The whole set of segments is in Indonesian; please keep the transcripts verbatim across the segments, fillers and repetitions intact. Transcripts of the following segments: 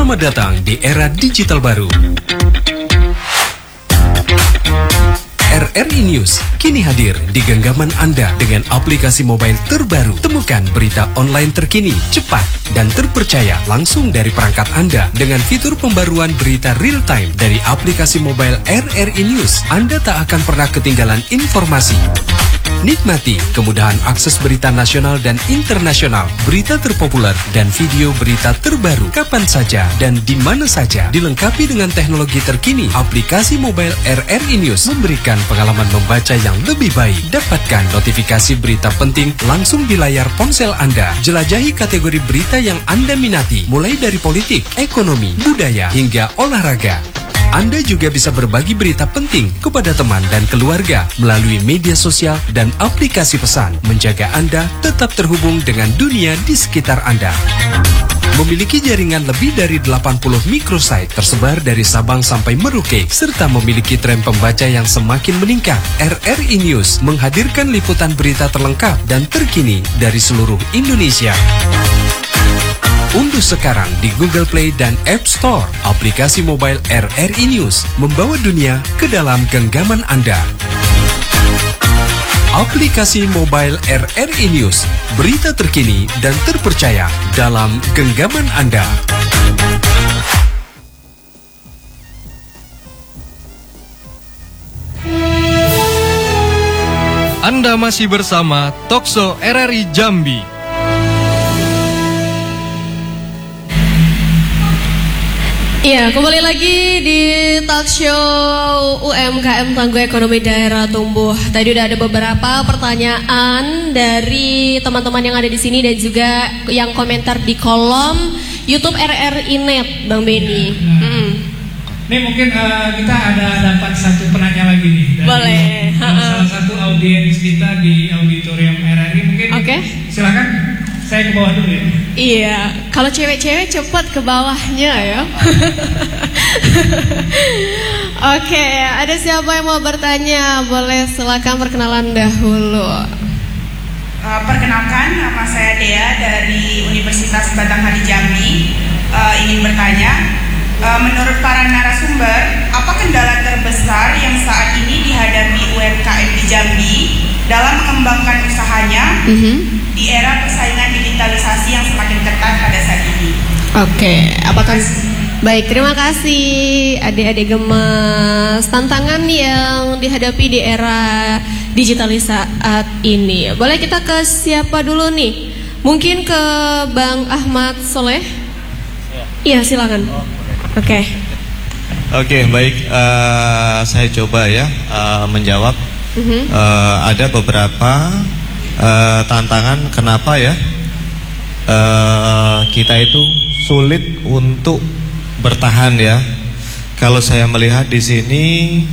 Selamat datang di era digital baru. R R I News kini hadir di genggaman Anda dengan aplikasi mobile terbaru. Temukan berita online terkini, cepat, dan terpercaya langsung dari perangkat Anda dengan fitur pembaruan berita real time dari aplikasi mobile R R I News. Anda tak akan pernah ketinggalan informasi. Nikmati kemudahan akses berita nasional dan internasional, berita terpopuler, dan video berita terbaru kapan saja dan di mana saja. Dilengkapi dengan teknologi terkini, aplikasi mobile R R I News memberikan pengalaman membaca yang lebih baik. Dapatkan notifikasi berita penting langsung di layar ponsel Anda. Jelajahi kategori berita yang Anda minati, mulai dari politik, ekonomi, budaya, hingga olahraga. Anda juga bisa berbagi berita penting kepada teman dan keluarga melalui media sosial dan aplikasi pesan, menjaga Anda tetap terhubung dengan dunia di sekitar Anda. Memiliki jaringan lebih dari delapan puluh microsite tersebar dari Sabang sampai Merauke, serta memiliki tren pembaca yang semakin meningkat. R R I News menghadirkan liputan berita terlengkap dan terkini dari seluruh Indonesia. Unduh sekarang di Google Play dan App Store aplikasi mobile R R I News, membawa dunia ke dalam genggaman Anda. Aplikasi mobile R R I News, berita terkini dan terpercaya dalam genggaman Anda. Anda masih bersama Talkshow R R I Jambi. Iya, kembali lagi di talk show U M K M Tangguh Ekonomi Daerah Tumbuh. Tadi udah ada beberapa pertanyaan dari teman-teman yang ada di sini dan juga yang komentar di kolom YouTube R R I Net, Bang Benny. Nah, hmm. Ini mungkin uh, kita ada dapat satu penanya lagi nih. Dari Boleh. salah satu audiens kita di auditorium R R I. Mungkin Oke. Silakan. Saya ke bawah dulu ya. Iya, kalau cewek-cewek cepat ke bawahnya ya. Oke, ada siapa yang mau bertanya? Boleh silakan perkenalan dahulu. Uh, perkenalkan, nama saya Dea dari Universitas Batanghari Jambi. Uh, ingin bertanya, uh, menurut para narasumber, apa kendala terbesar yang saat ini dihadapi U M K M di Jambi dalam mengembangkan usahanya mm-hmm. di era persaingan digitalisasi yang semakin ketat pada saat ini? Oke, apakah baik, terima kasih adik-adik gemas. Tantangan yang dihadapi di era digitalis saat ini. Boleh kita ke siapa dulu nih? Mungkin ke Bang Ahmad Soleh? Iya, silakan. Oke. Okay. Oke, okay, baik. Uh, saya coba ya uh, menjawab. Uh-huh. Uh, ada beberapa uh, tantangan kenapa ya uh, kita itu sulit untuk bertahan ya. Kalau saya melihat di sini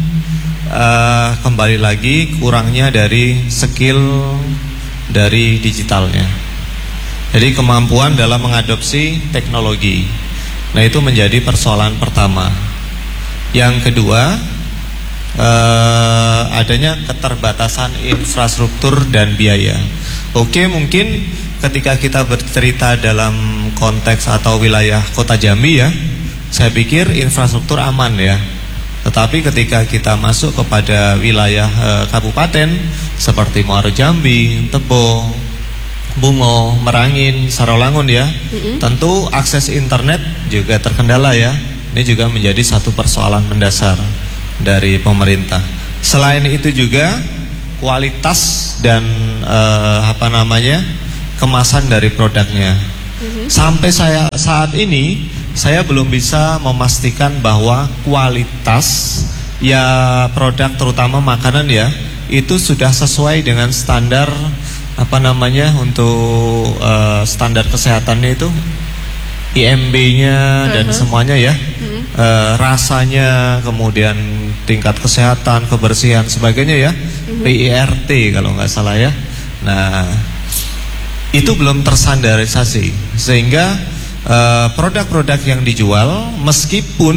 uh, kembali lagi kurangnya dari skill dari digitalnya. Jadi kemampuan dalam mengadopsi teknologi. Nah, itu menjadi persoalan pertama. Yang kedua, Uh, adanya keterbatasan infrastruktur dan biaya. Oke, mungkin ketika kita bercerita dalam konteks atau wilayah kota Jambi ya, saya pikir infrastruktur aman ya. Tetapi ketika kita masuk kepada wilayah uh, kabupaten seperti Muaro Jambi, Tebo, Bungo, Merangin, Sarolangun ya, mm-hmm. tentu akses internet juga terkendala ya. Ini juga menjadi satu persoalan mendasar dari pemerintah. Selain itu juga kualitas dan uh, apa namanya kemasan dari produknya. Mm-hmm. Sampai saya saat ini saya belum bisa memastikan bahwa kualitas ya produk terutama makanan ya itu sudah sesuai dengan standar apa namanya untuk uh, standar kesehatannya itu I M B-nya uh-huh. dan semuanya ya. Uh-huh. Uh, rasanya, kemudian tingkat kesehatan, kebersihan, sebagainya ya, uh-huh. P I R T kalau nggak salah ya. Nah, itu belum terstandarisasi sehingga uh, produk-produk yang dijual meskipun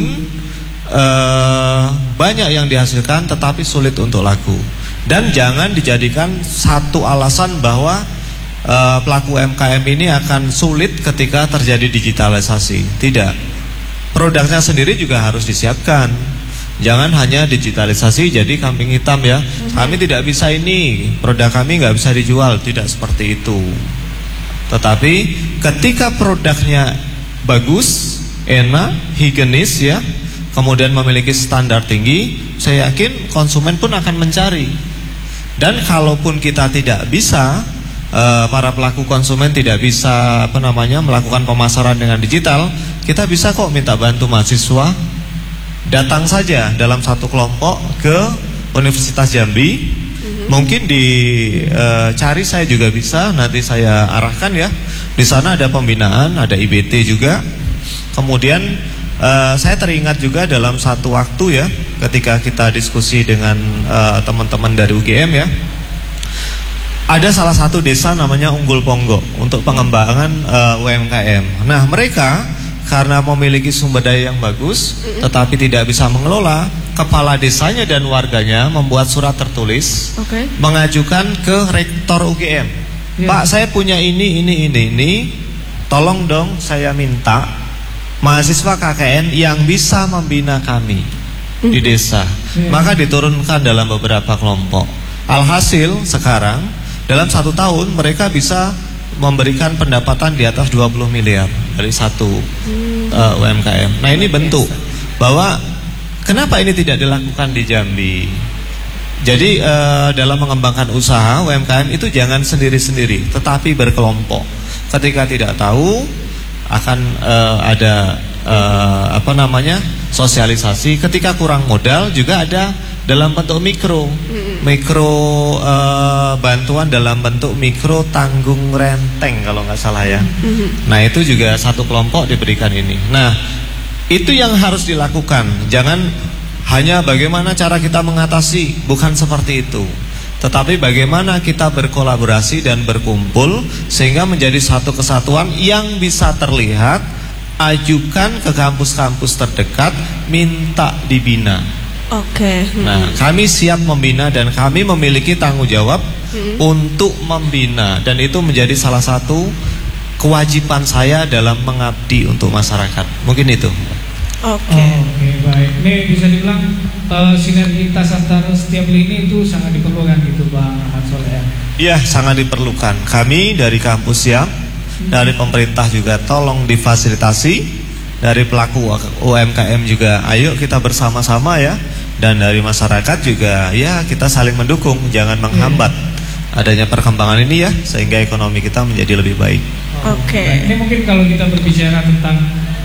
uh, banyak yang dihasilkan, tetapi sulit untuk laku. Dan jangan dijadikan satu alasan bahwa uh, pelaku U M K M ini akan sulit ketika terjadi digitalisasi. Tidak. produknya sendiri juga harus disiapkan. Jangan hanya digitalisasi jadi kambing hitam ya. Kami tidak bisa ini, produk kami nggak bisa dijual, tidak seperti itu. Tetapi ketika produknya bagus, enak, higienis ya, kemudian memiliki standar tinggi, saya yakin konsumen pun akan mencari. Dan kalaupun kita tidak bisa, eh, para pelaku konsumen tidak bisa apa namanya melakukan pemasaran dengan digital, kita bisa kok minta bantu mahasiswa. Datang saja dalam satu kelompok ke Universitas Jambi. Mm-hmm. Mungkin dicari e, saya juga bisa, nanti saya arahkan ya. Di sana ada pembinaan, ada I B T juga. Kemudian e, saya teringat juga dalam satu waktu ya, ketika kita diskusi dengan e, teman-teman dari U G M ya. Ada salah satu desa namanya Unggul Ponggo untuk pengembangan e, U M K M. Nah, mereka karena memiliki sumber daya yang bagus, tetapi tidak bisa mengelola, kepala desanya dan warganya membuat surat tertulis, okay, mengajukan ke rektor U G M. Yeah. Pak, saya punya ini, ini, ini, ini. Tolong dong, saya minta mahasiswa K K N yang bisa membina kami di desa. Yeah. Maka diturunkan dalam beberapa kelompok. Alhasil sekarang dalam satu tahun mereka bisa memberikan pendapatan di atas dua puluh miliar dari satu uh, U M K M. Nah, ini bentuk bahwa kenapa ini tidak dilakukan di Jambi. Jadi uh, dalam mengembangkan usaha U M K M itu jangan sendiri-sendiri, tetapi berkelompok. Ketika tidak tahu akan uh, ada uh, apa namanya sosialisasi. Ketika kurang modal juga ada dalam bentuk mikro, mikro uh, bantuan dalam bentuk mikro tanggung renteng kalau nggak salah ya. Nah, itu juga satu kelompok diberikan ini. Nah, itu yang harus dilakukan. Jangan hanya bagaimana cara kita mengatasi, bukan seperti itu. Tetapi bagaimana kita berkolaborasi dan berkumpul sehingga menjadi satu kesatuan yang bisa terlihat. Ajukan ke kampus-kampus terdekat, minta dibina. Oke. Okay. Nah, kami siap membina dan kami memiliki tanggung jawab hmm. untuk membina, dan itu menjadi salah satu kewajiban saya dalam mengabdi untuk masyarakat. Mungkin itu. Oke. Okay. Oh, Oke, okay, baik. Ini bisa dibilang uh, sinergitas antara setiap lini itu sangat diperlukan gitu, Bang Ahmad Soleh. Iya, sangat diperlukan. Kami dari kampus siap, hmm. dari pemerintah juga tolong difasilitasi. Dari pelaku U M K M juga ayo kita bersama-sama ya. Dan dari masyarakat juga ya kita saling mendukung, jangan menghambat yeah. adanya perkembangan ini ya, sehingga ekonomi kita menjadi lebih baik. Oke. Okay. Nah, ini mungkin kalau kita berbicara tentang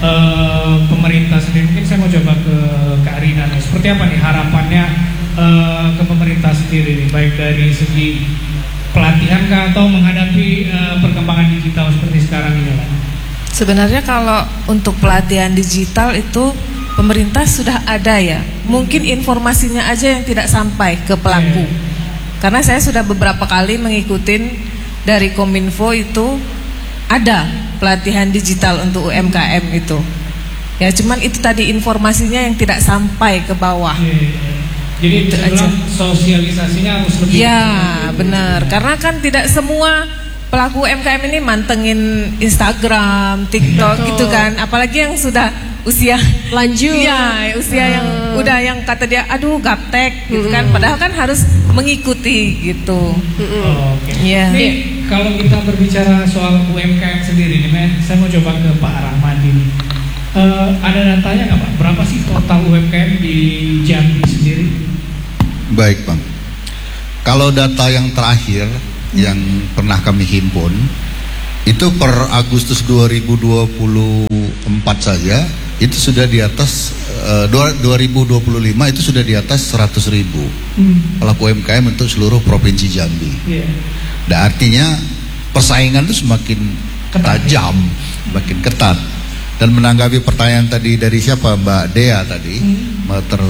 uh, pemerintah sendiri, mungkin saya mau coba ke Kak Rina nih. Seperti apa nih harapannya uh, ke pemerintah sendiri nih, baik dari segi pelatihan kah atau menghadapi uh, perkembangan digital seperti sekarang ini lah? Sebenarnya kalau untuk pelatihan digital itu pemerintah sudah ada ya. Mungkin informasinya aja yang tidak sampai ke pelaku. Yeah. Karena saya sudah beberapa kali mengikuti dari Kominfo itu ada pelatihan digital untuk U M K M itu. Ya cuman itu tadi informasinya yang tidak sampai ke bawah. Yeah, yeah. Jadi itu aja. Sosialisasinya harus lebih. Ya benar. Karena kan tidak semua pelaku U M K M ini mantengin Instagram, TikTok Betul. gitu kan. Apalagi yang sudah usia lanjut. Iya, usia uh. yang udah yang kata dia aduh gaptek gitu mm. kan. Padahal kan harus mengikuti gitu. Mm. Oh, Oke. Okay. Yeah. Nih, kalau kita berbicara soal U M K M sendiri nih, saya mau coba ke Pak Rahmadi nih. Uh, ada datanya nggak Pak? Berapa sih total U M K M di Jambi sendiri? Baik Bang. Kalau data yang terakhir yang pernah kami himpun itu per Agustus dua ribu dua puluh empat saja itu sudah di atas uh, dua ribu dua puluh lima itu sudah di atas seratus ribu hmm. pelaku U M K M untuk seluruh provinsi Jambi. Yeah. Dan artinya persaingan itu semakin ketat, tajam, semakin ketat. Dan menanggapi pertanyaan tadi dari siapa Mbak Dea tadi hmm. ter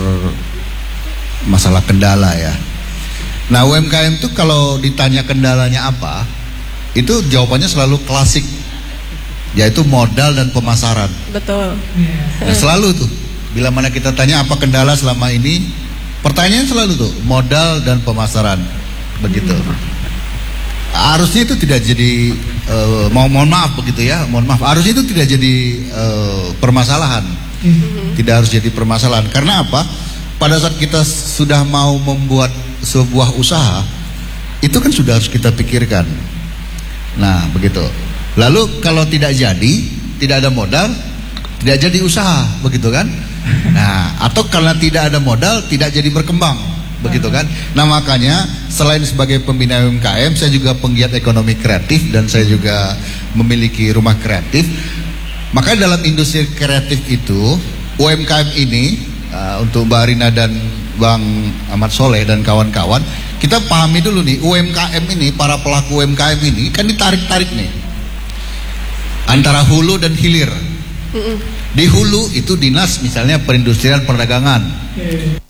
masalah kendala ya. Nah U M K M itu kalau ditanya kendalanya apa, itu jawabannya selalu klasik, yaitu modal dan pemasaran. Betul. Nah, selalu tuh, bila mana kita tanya apa kendala selama ini, pertanyaan selalu tuh modal dan pemasaran, begitu. Harusnya itu tidak jadi, uh, mohon, mohon maaf begitu ya, mohon maaf. Harusnya itu tidak jadi uh, permasalahan. Tidak harus jadi permasalahan. Karena apa? Pada saat kita sudah mau membuat sebuah usaha, itu kan sudah harus kita pikirkan. Nah, begitu. Lalu kalau tidak jadi, tidak ada modal, tidak jadi usaha, begitu kan? Nah, atau karena tidak ada modal, tidak jadi berkembang, begitu kan? Nah, makanya selain sebagai pembina U M K M, saya juga penggiat ekonomi kreatif dan saya juga memiliki rumah kreatif. Maka dalam industri kreatif itu, U M K M ini uh, untuk Mbak Arina dan Bang Ahmad Soleh dan kawan-kawan, kita pahami dulu nih, U M K M ini, para pelaku U M K M ini kan ditarik-tarik nih antara hulu dan hilir. Di hulu itu dinas misalnya perindustrian perdagangan.